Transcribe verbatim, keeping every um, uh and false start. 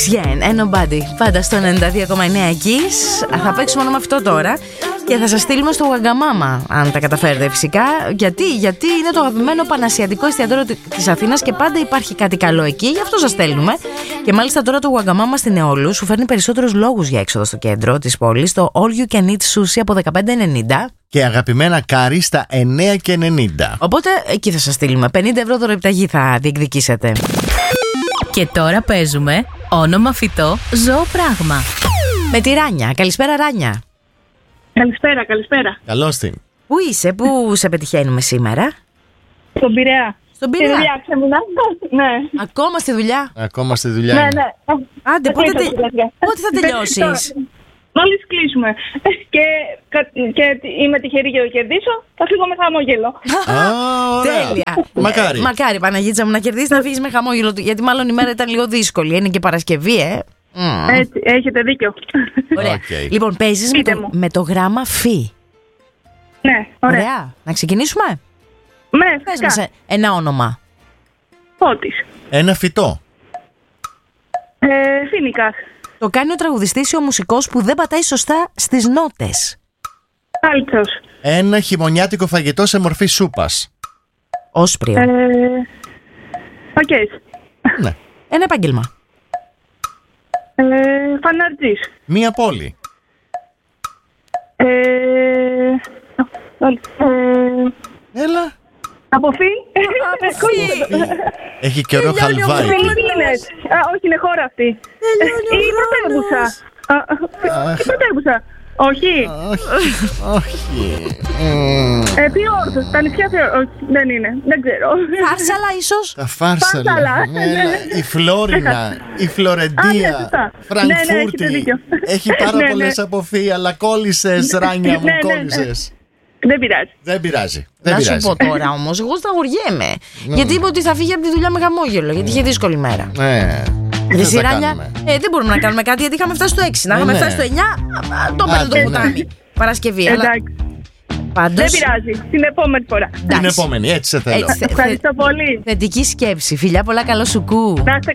Etienne, Ain't Nobody. Πάντα στο ενενήντα δύο κόμμα εννέα Kiss. Θα παίξουμε όνομα αυτό τώρα και θα σας στείλουμε στο Waggamama, αν τα καταφέρετε φυσικά. Γιατί, γιατί είναι το αγαπημένο πανασιατικό εστιατόριο της Αθήνας και πάντα υπάρχει κάτι καλό εκεί, γι' αυτό σας στέλνουμε. Και μάλιστα τώρα το Waggamama στην Εόλου σου φέρνει περισσότερους λόγους για έξοδο στο κέντρο της πόλης. Το All You Can Eat Sushi από δεκαπέντε ενενήντα. Και αγαπημένα κάρι στα εννέα και ενενήντα. Οπότε εκεί θα σας στείλουμε. πενήντα ευρώ δωρεπιταγή θα διεκδικήσετε. Και τώρα παίζουμε όνομα φυτό, ζώο πράγμα. Με τη Ράνια. Καλησπέρα Ράνια. Καλησπέρα, καλησπέρα. Καλώς την. Πού είσαι, πού σε πετυχαίνουμε σήμερα? Στον Πειραιά. Στον Πειραιά. Στη δουλειά ξεμεινά. Ναι. Ακόμα στη δουλειά. Ακόμα στη δουλειά. Ναι, είναι. ναι. Άντε, πότε, τε... πότε θα Δεν- τελειώσεις? Μόλις κλείσουμε και, και είμαι τυχερή για να κερδίσω, θα φύγω με χαμόγελο. Α, ωραία. Τέλεια. Μακάρι. Ε, Μακάρι, Παναγίτσα μου, να κερδίσεις να φύγεις με χαμόγελο. Γιατί μάλλον η μέρα ήταν λίγο δύσκολη. Είναι και Παρασκευή, ε. Mm. Έτσι, έχετε δίκιο. Ωραία. Οκ. Λοιπόν, παίζεις με Πείτε το, μου. με το γράμμα φι. Ναι, ωραία. Ωραία. Να ξεκινήσουμε. Ναι, Πες φυσικά. μας ε, ένα όνομα. Πότης. Ένα φυτό. Ε, Φίνικας. Το κάνει ο τραγουδιστής ή ο μουσικός που δεν πατάει σωστά στις νότες. Κάλτσος. Ένα χειμωνιάτικο φαγητό σε μορφή σούπας. Όσπριο. Ε, Πακές. Ναι. Ένα επάγγελμα. Ε, Φαναρτζής. Μία πόλη. Ε, ε, Έλα. Αποφύ. Έχει καιρό χαλβάρι. Φιλιππίνες. Α, όχι, είναι χώρα αυτή. Η πρωτεύουσα. Α, Η πρωτεύουσα. Όχι. Όχι. Όχι. Μμμ. Ε, ποιο όρθος, τα νησιά ποιο... Όχι, δεν είναι, δεν ξέρω. Φάρσαλα ίσως. Τα φάρσαλα. Φάρσαλα. Έλα. Η Φλόρινα. Η Α, ναι, Φλωρεντία. σωστά. Ναι, ναι, έχετε Φραγκφούρτη. δίκιο. Έχει πάρα Ναι, πολλές ναι. αποφύγει, αλλά κόλλησες, Ράνια μου, Ναι, ναι, ναι. κόλλησες. Δεν πειράζει. Δεν πειράζει. Δεν Να σου πειράζει. πω τώρα όμως, εγώ σταγοριέμαι. Γιατί είπε ότι θα φύγει από τη δουλειά με χαμόγελο, γιατί είχε δύσκολη μέρα. Ναι. Τι Ρε θα τα Ράνια, κάνουμε. ε, δεν μπορούμε να κάνουμε κάτι γιατί είχαμε φτάσει στο έξι. Να Ε, είχαμε ναι. φτάσει στο εννιά, α, α, το έπαιρνε Άντε, το ναι. ποτάμι. Παρασκευή, αλλά Εντάξει. Δεν πάντως. πειράζει. Την επόμενη φορά. Την εντάξει. επόμενη, έτσι σε θέλω. Έτσι, θε- Ευχαριστώ πολύ. Θετική σκέψη. Φιλιά πολλά, καλό σου κου. Να είστε